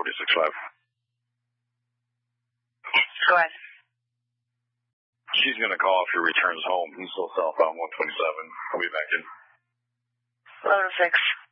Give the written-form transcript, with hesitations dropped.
465. Go ahead. She's going to call if he returns home. He's still southbound 127. I'll be back in. 1106.